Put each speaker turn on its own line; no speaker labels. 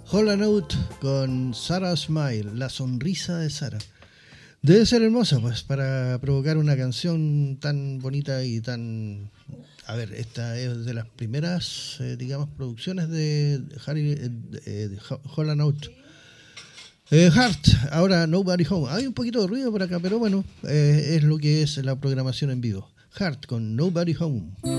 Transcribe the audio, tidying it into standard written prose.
Hall & Oates con Sarah Smile, la sonrisa de Sarah. Debe ser hermosa, pues, para provocar una canción tan bonita y tan... A ver, esta es de las primeras, digamos, producciones de Hall & Oates. Heart, ahora Nobody Home. Hay un poquito de ruido por acá, pero bueno, es lo que es la programación en vivo. Heart con Nobody Home.